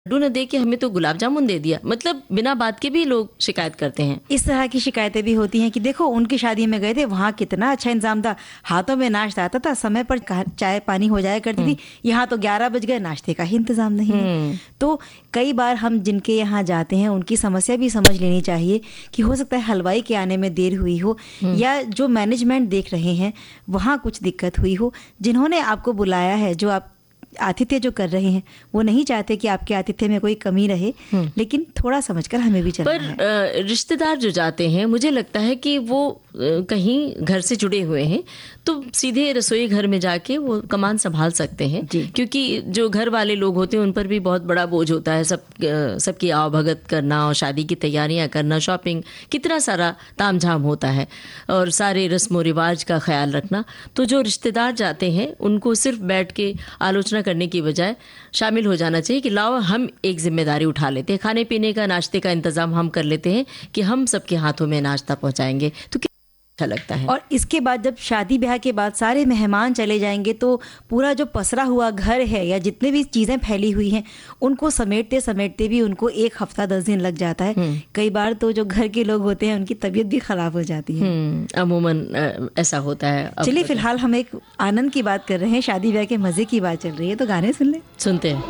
लड्डू न दे के हमें तो गुलाब जामुन दे दिया, मतलब बिना बात के भी लोग शिकायत करते हैं। इस तरह की शिकायतें भी होती हैं कि देखो उनकी शादी में गए थे, वहाँ कितना अच्छा इंतजाम था, हाथों में नाश्ता आता था, समय पर चाय पानी हो जाया करती थी, यहाँ तो 11 बज गए, नाश्ते का ही इंतजाम नहीं है। तो कई बार हम जिनके यहाँ जाते हैं उनकी समस्या भी समझ लेनी चाहिए कि हो सकता है हलवाई के आने में देर हुई हो, या जो मैनेजमेंट देख रहे हैं वहाँ कुछ दिक्कत हुई हो, जिन्होंने आपको बुलाया है, जो आप आतिथ्य जो कर रहे हैं वो नहीं चाहते कि आपके आतिथ्य में कोई कमी रहे, लेकिन थोड़ा समझकर हमें भी चलना है। पर रिश्तेदार जो जाते हैं, मुझे लगता है कि वो कहीं घर से जुड़े हुए हैं तो सीधे रसोई घर में जाके वो कमान संभाल सकते हैं, क्योंकि जो घर वाले लोग होते हैं उन पर भी बहुत बड़ा बोझ होता है, सबकी आवभगत करना और शादी की तैयारियां करना, शॉपिंग, कितना सारा तामझाम होता है और सारे रस्म रिवाज का ख्याल रखना। तो जो रिश्तेदार जाते हैं उनको सिर्फ बैठ के आलोचना करने की बजाय शामिल हो जाना चाहिए कि लाओ हम एक जिम्मेदारी उठा लेते हैं, खाने पीने का, नाश्ते का इंतजाम हम कर लेते हैं कि हम सबके हाथों में नाश्ता पहुंचाएंगे, तो अच्छा लगता है। और इसके बाद जब शादी ब्याह के बाद सारे मेहमान चले जाएंगे तो पूरा जो पसरा हुआ घर है या जितने भी चीजें फैली हुई हैं उनको समेटते समेटते भी उनको 1 हफ्ता 10 दिन लग जाता है। कई बार तो जो घर के लोग होते हैं उनकी तबीयत भी खराब हो जाती है। अमूमन ऐसा होता है। चलिए फिलहाल हम एक आनंद की बात कर रहे हैं, शादी ब्याह के मजे की बात चल रही है, तो गाने सुनते हैं।